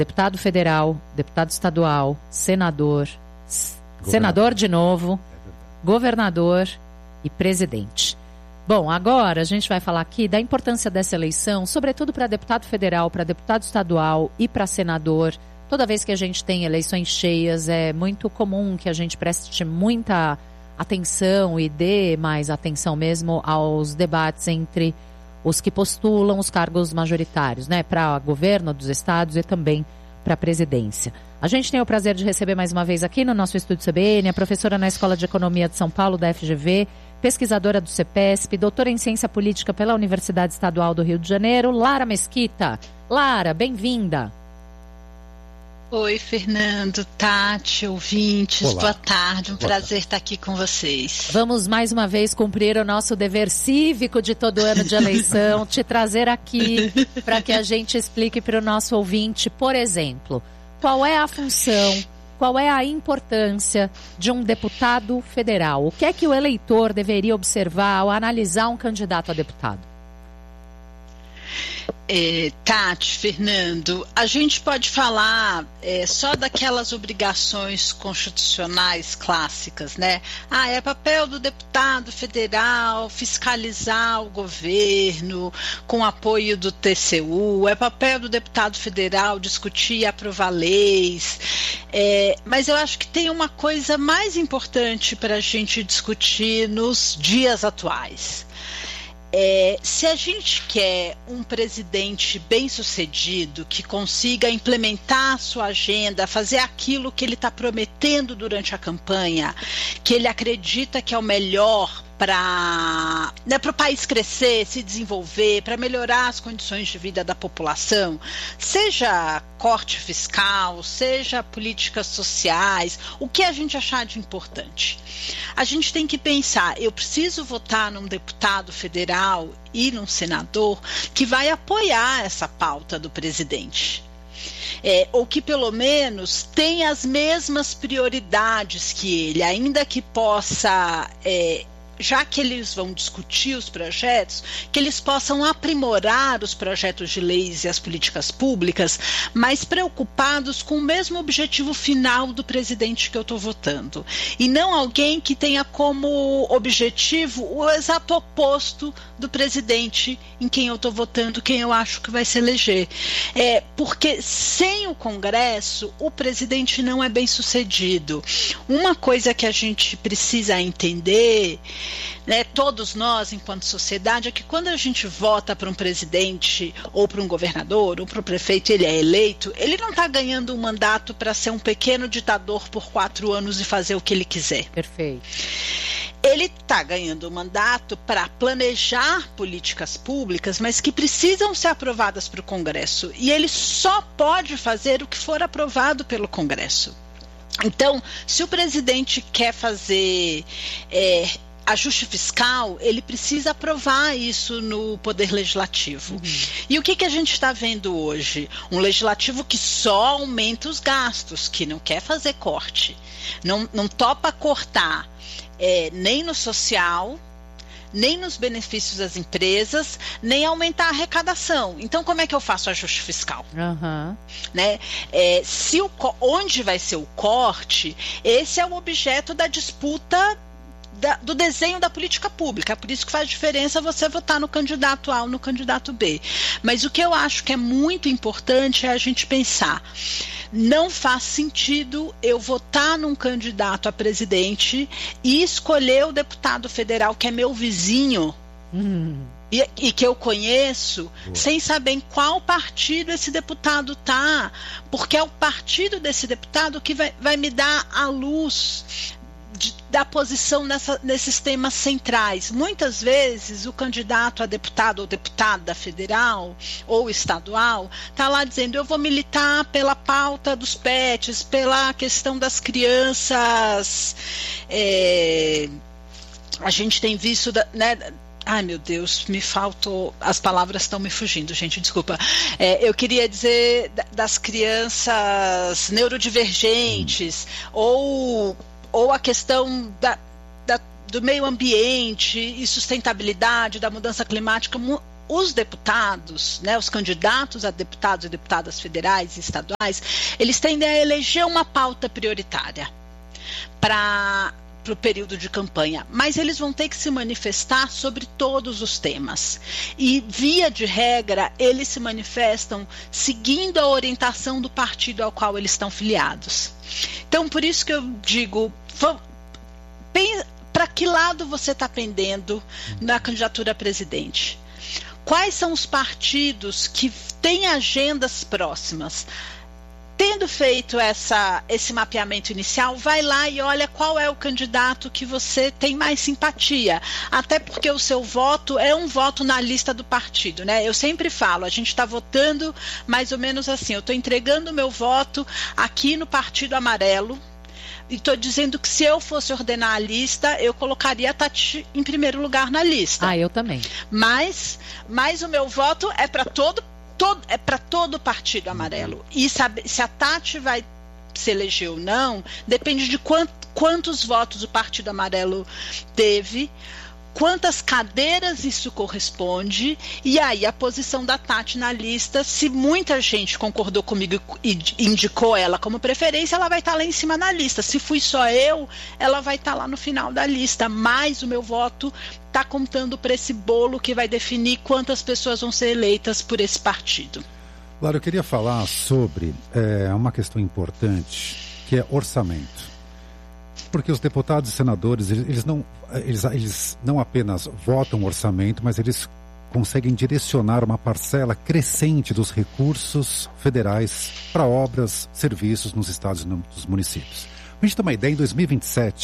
deputado federal, deputado estadual, senador de novo, governador e presidente. Bom, agora a gente vai falar aqui da importância dessa eleição, sobretudo para deputado federal, para deputado estadual e para senador. Toda vez que a gente tem eleições cheias, é muito comum que a gente preste muita atenção e dê mais atenção mesmo aos debates entre os que postulam os cargos majoritários, né, para governo dos estados e também para a presidência. A gente tem o prazer de receber mais uma vez aqui no nosso estúdio CBN a professora na Escola de Economia de São Paulo, da FGV, pesquisadora do CEPESP, doutora em Ciência Política pela Universidade Estadual do Rio de Janeiro, Lara Mesquita. Lara, bem-vinda. Oi, Fernando, Tati, ouvintes, Olá. Boa tarde, prazer estar aqui com vocês. Vamos mais uma vez cumprir o nosso dever cívico de todo ano de eleição, te trazer aqui para que a gente explique para o nosso ouvinte, por exemplo, qual é a função, qual é a importância de um deputado federal? O que é que o eleitor deveria observar ao analisar um candidato a deputado? Tati, Fernando, a gente pode falar só daquelas obrigações constitucionais clássicas, né? É papel do deputado federal fiscalizar o governo com apoio do TCU, é papel do deputado federal discutir e aprovar leis, mas eu acho que tem uma coisa mais importante para a gente discutir nos dias atuais. Se a gente quer um presidente bem-sucedido, que consiga implementar a sua agenda, fazer aquilo que ele está prometendo durante a campanha, que ele acredita que é o melhor para o país crescer, se desenvolver, para melhorar as condições de vida da população, seja corte fiscal, seja políticas sociais, o que a gente achar de importante. A gente tem que pensar, eu preciso votar num deputado federal e num senador que vai apoiar essa pauta do presidente. Ou que pelo menos tem as mesmas prioridades que ele, ainda que possa... já que eles vão discutir os projetos, que eles possam aprimorar os projetos de leis e as políticas públicas, mas preocupados com o mesmo objetivo final do presidente que eu estou votando. E não alguém que tenha como objetivo o exato oposto do presidente em quem eu estou votando, quem eu acho que vai se eleger. Porque sem o Congresso, o presidente não é bem sucedido. Uma coisa que a gente precisa entender... todos nós, enquanto sociedade, é que quando a gente vota para um presidente ou para um governador ou para o prefeito, ele é eleito, ele não está ganhando um mandato para ser um pequeno ditador por 4 anos e fazer o que ele quiser. Perfeito. Ele está ganhando um mandato para planejar políticas públicas, mas que precisam ser aprovadas para o Congresso. E ele só pode fazer o que for aprovado pelo Congresso. Então, se o presidente quer fazer... ajuste fiscal, ele precisa aprovar isso no Poder Legislativo. E o que a gente está vendo hoje? Um legislativo que só aumenta os gastos, que não quer fazer corte, não topa cortar nem no social, nem nos benefícios das empresas, nem aumentar a arrecadação. Então, como é que eu faço ajuste fiscal? Onde vai ser o corte, esse é o objeto da disputa do desenho da política pública. Por isso que faz diferença você votar no candidato A ou no candidato B. Mas o que eu acho que é muito importante é a gente pensar, não faz sentido eu votar num candidato a presidente e escolher o deputado federal que é meu vizinho e que eu conheço, sem saber em qual partido esse deputado está, porque é o partido desse deputado que vai me dar a luz da posição nesses temas centrais. Muitas vezes o candidato a deputado ou deputada federal ou estadual está lá dizendo, eu vou militar pela pauta dos pets, pela questão das crianças. A gente tem visto, ai meu Deus, me faltou, as palavras estão me fugindo, gente, desculpa. Eu queria dizer das crianças neurodivergentes ou a questão do meio ambiente e sustentabilidade, da mudança climática. os deputados, né, os candidatos a deputados e deputadas federais e estaduais, eles tendem a eleger uma pauta prioritária para o período de campanha, mas eles vão ter que se manifestar sobre todos os temas. E, via de regra, eles se manifestam seguindo a orientação do partido ao qual eles estão filiados. Então, por isso que eu digo, para que lado você está pendendo na candidatura a presidente? Quais são os partidos que têm agendas próximas? Tendo feito esse mapeamento inicial, vai lá e olha qual é o candidato que você tem mais simpatia. Até porque o seu voto é um voto na lista do partido, né? Eu sempre falo, a gente está votando mais ou menos assim, eu estou entregando o meu voto aqui no Partido Amarelo, e estou dizendo que se eu fosse ordenar a lista, eu colocaria a Tati em primeiro lugar na lista. Ah, eu também. Mas o meu voto é para todo o Partido Amarelo. E se a Tati vai se eleger ou não, depende de quantos votos o Partido Amarelo teve, quantas cadeiras isso corresponde, e aí a posição da Tati na lista. Se muita gente concordou comigo e indicou ela como preferência, ela vai estar lá em cima na lista. Se fui só eu, ela vai estar lá no final da lista, mas o meu voto está contando para esse bolo que vai definir quantas pessoas vão ser eleitas por esse partido. Claro, eu queria falar sobre uma questão importante, que é orçamento. Porque os deputados e senadores, eles não apenas votam orçamento, mas eles conseguem direcionar uma parcela crescente dos recursos federais para obras, serviços nos estados e nos municípios. Para a gente ter uma ideia, em 2027,